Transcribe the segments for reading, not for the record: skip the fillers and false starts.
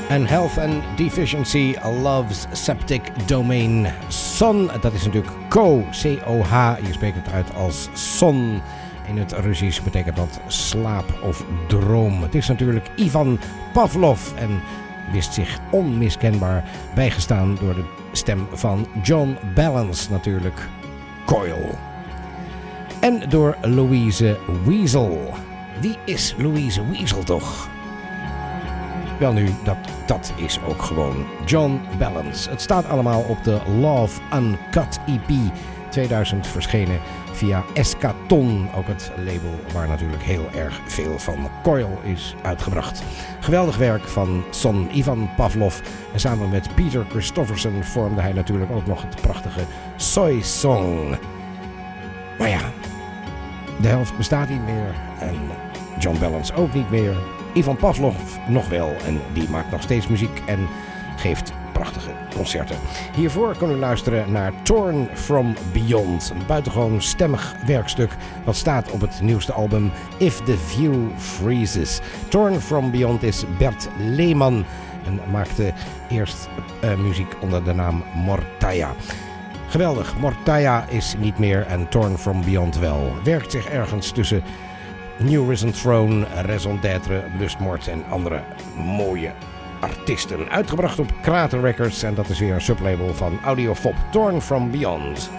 And Health and Deficiency Loves Septic Domain. Son, dat is natuurlijk C-O-H. Je spreekt het uit als son. In het Russisch betekent dat slaap of droom. Het is natuurlijk Ivan Pavlov en wist zich onmiskenbaar bijgestaan door de stem van John Balance natuurlijk. Coil. En door Louise Weasel. Wie is Louise Weasel toch? Welnu, dat is ook gewoon John Balance. Het staat allemaal op de Love Uncut EP 2000 verschenen via Eschaton. Ook het label waar natuurlijk heel erg veel van Coil is uitgebracht. Geweldig werk van son Ivan Pavlov. En samen met Peter Christofferson vormde hij natuurlijk ook nog het prachtige Soy Song. Maar ja, de helft bestaat niet meer en John Balance ook niet meer. Ivan Pavlov nog wel en die maakt nog steeds muziek en geeft prachtige concerten. Hiervoor kunnen we luisteren naar Torn From Beyond. Een buitengewoon stemmig werkstuk wat staat op het nieuwste album If The View Freezes. Torn From Beyond is Bert Lehman en maakte eerst muziek onder de naam Mortaya. Geweldig, Mortaya is niet meer en Torn From Beyond wel. Werkt zich ergens tussen New Risen Throne, Raison d'être, Lustmoord en andere mooie artiesten. Uitgebracht op Krater Records en dat is weer een sublabel van Audiofob. Torn From Beyond.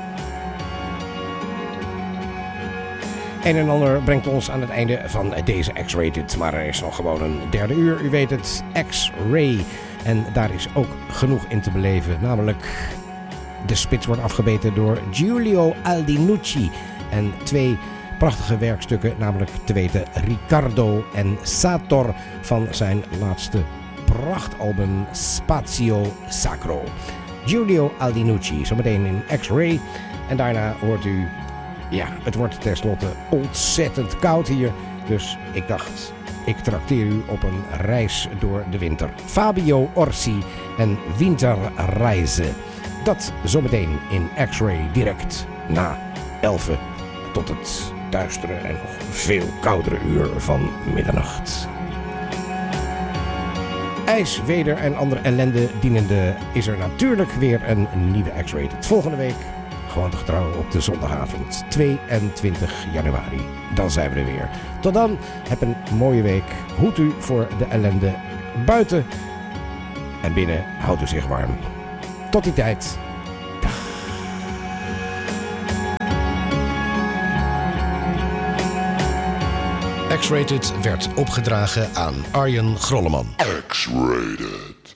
Een en ander brengt ons aan het einde van deze X-Rated. Maar er is nog gewoon een derde uur, u weet het, X-Ray. En daar is ook genoeg in te beleven. Namelijk, de spits wordt afgebeten door Giulio Aldinucci. En twee prachtige werkstukken, namelijk te weten Riccardo en Sator van zijn laatste prachtalbum Spazio Sacro. Giulio Aldinucci, zometeen in X-Ray. En daarna hoort u, ja, het wordt tenslotte ontzettend koud hier. Dus ik dacht, ik trakteer u op een reis door de winter. Fabio Orsi en Winterreise. Dat zometeen in X-Ray direct na 11 tot het duistere en nog veel koudere uur van middernacht. IJs, weder en andere ellende dienende is er natuurlijk weer een nieuwe X-Rated. Volgende week gewoon getrouw op de zondagavond 22 januari. Dan zijn we er weer. Tot dan, heb een mooie week. Hoed u voor de ellende buiten en binnen houdt u zich warm. Tot die tijd. X-Rated werd opgedragen aan Arjen Grolleman. X-Rated.